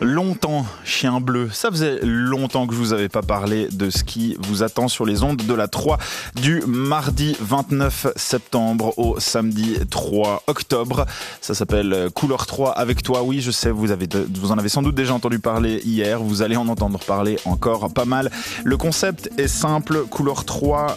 Longtemps, chien bleu, ça faisait longtemps que je vous avais pas parlé de ce qui vous attend sur les ondes de la 3 du mardi 29 septembre au samedi 3 octobre. Ça s'appelle Couleur 3 avec toi. Oui, je sais, vous en avez sans doute déjà entendu parler hier. Vous allez en entendre parler encore pas mal. Le concept est simple. Couleur 3,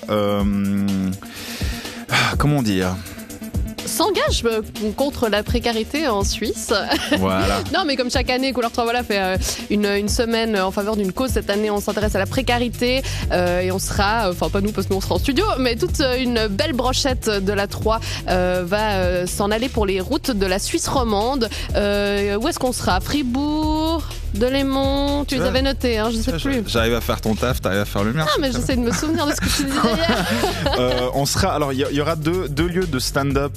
comment dire ? S'engage contre la précarité en Suisse. Voilà. Non, mais comme chaque année, Couleur 3 fait une semaine en faveur d'une cause. Cette année, on s'intéresse à la précarité et on sera, enfin pas nous parce que nous on sera en studio, mais toute une belle brochette de la 3 va s'en aller pour les routes de la Suisse romande. Où est-ce qu'on sera ? Fribourg, Delémont, tu les avais notés, hein, je sais plus. J'arrive à faire ton taf, t'arrives à faire le mien. Ah, mais j'essaie de me souvenir de ce que tu disais hier. On sera, alors il y aura deux lieux de stand-up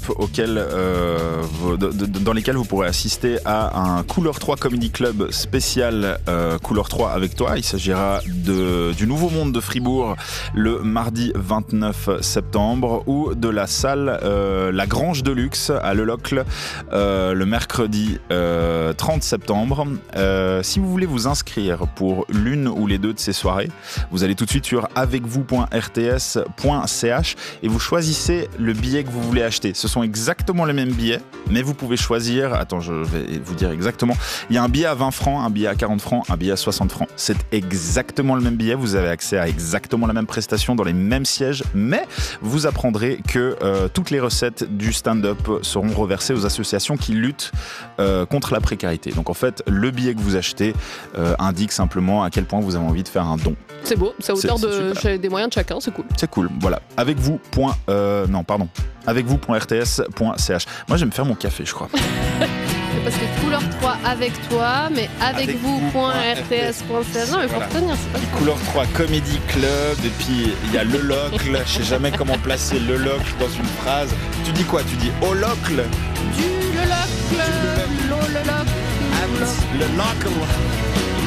dans lesquels vous pourrez assister à un Couleur 3 Comedy Club spécial Couleur 3 avec toi. Il s'agira du Nouveau Monde de Fribourg le mardi 29 septembre ou de la salle La Grange de Luxe à Le Locle le mercredi 30 septembre. Si vous voulez vous inscrire pour l'une ou les deux de ces soirées, vous allez tout de suite sur avecvous.rts.ch et vous choisissez le billet que vous voulez acheter. Ce sont exactement les mêmes billets, mais vous pouvez choisir, attends, je vais vous dire exactement, il y a un billet à 20 francs, un billet à 40 francs, un billet à 60 francs. C'est exactement le même billet, vous avez accès à exactement la même prestation dans les mêmes sièges, mais vous apprendrez que toutes les recettes du stand-up seront reversées aux associations qui luttent contre la précarité. Donc en fait, le billet que vous achetez indique simplement à quel point vous avez envie de faire un don. C'est beau, c'est à hauteur des moyens de chacun, c'est cool. C'est cool, voilà. Avecvous.rts.ch. Moi, j'aime faire mon café, je crois. Parce que Couleur 3 avec toi, mais avecvous.rts.ch. Non, mais faut retenir, c'est pas ça. Couleur 3 Comedy Club, et puis il y a Le Locle. Je sais jamais comment placer Le Locle dans une phrase. Tu dis quoi ? Tu dis au Locle ? Le Locle. Le Locle.